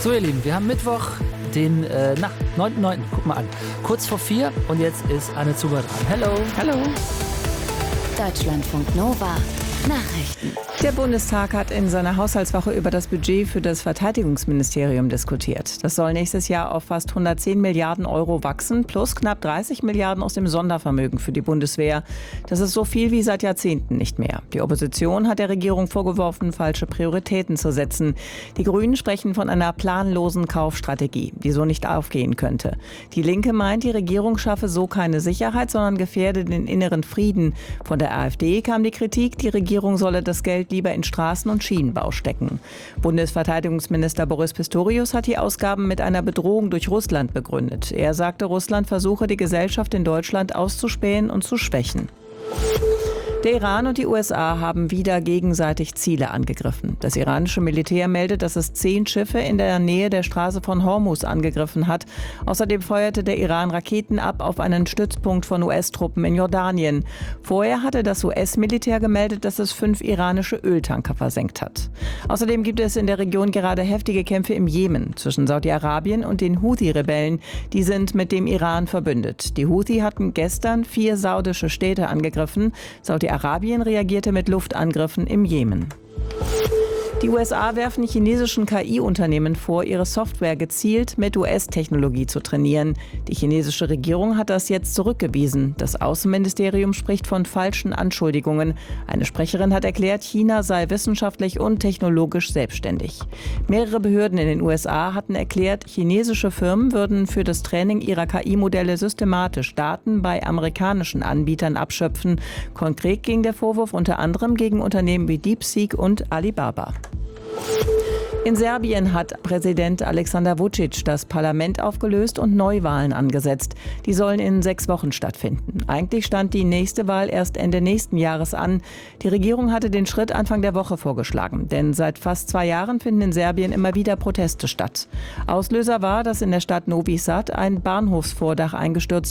So ihr Lieben, wir haben Mittwoch, den 9.9. Guck mal an. Kurz vor 4 und jetzt ist Anne Zuber dran. Hello. Hallo. Deutschlandfunk Nova. Nachrichten. Der Bundestag hat in seiner Haushaltswoche über das Budget für das Verteidigungsministerium diskutiert. Das soll nächstes Jahr auf fast 110 Milliarden Euro wachsen, plus knapp 30 Milliarden aus dem Sondervermögen für die Bundeswehr. Das ist so viel wie seit Jahrzehnten nicht mehr. Die Opposition hat der Regierung vorgeworfen, falsche Prioritäten zu setzen. Die Grünen sprechen von einer planlosen Kaufstrategie, die so nicht aufgehen könnte. Die Linke meint, die Regierung schaffe so keine Sicherheit, sondern gefährde den inneren Frieden. Von der AfD kam die Kritik, die Regierung solle das Geld lieber in Straßen- und Schienenbau stecken. Bundesverteidigungsminister Boris Pistorius hat die Ausgaben mit einer Bedrohung durch Russland begründet. Er sagte, Russland versuche, die Gesellschaft in Deutschland auszuspähen und zu schwächen. Der Iran und die USA haben wieder gegenseitig Ziele angegriffen. Das iranische Militär meldet, dass es 10 Schiffe in der Nähe der Straße von Hormuz angegriffen hat. Außerdem feuerte der Iran Raketen ab auf einen Stützpunkt von US-Truppen in Jordanien. Vorher hatte das US-Militär gemeldet, dass es 5 iranische Öltanker versenkt hat. Außerdem gibt es in der Region gerade heftige Kämpfe im Jemen zwischen Saudi-Arabien und den Houthi-Rebellen. Die sind mit dem Iran verbündet. Die Houthi hatten gestern 4 saudische Städte angegriffen. Saudi-Arabien reagierte mit Luftangriffen im Jemen. Die USA werfen chinesischen KI-Unternehmen vor, ihre Software gezielt mit US-Technologie zu trainieren. Die chinesische Regierung hat das jetzt zurückgewiesen. Das Außenministerium spricht von falschen Anschuldigungen. Eine Sprecherin hat erklärt, China sei wissenschaftlich und technologisch selbstständig. Mehrere Behörden in den USA hatten erklärt, chinesische Firmen würden für das Training ihrer KI-Modelle systematisch Daten bei amerikanischen Anbietern abschöpfen. Konkret ging der Vorwurf unter anderem gegen Unternehmen wie DeepSeek und Alibaba. In Serbien hat Präsident Aleksandar Vučić das Parlament aufgelöst und Neuwahlen angesetzt. Die sollen in 6 Wochen stattfinden. Eigentlich stand die nächste Wahl erst Ende nächsten Jahres an. Die Regierung hatte den Schritt Anfang der Woche vorgeschlagen, denn seit fast 2 Jahren finden in Serbien immer wieder Proteste statt. Auslöser war, dass in der Stadt Novi Sad ein Bahnhofsvordach eingestürzt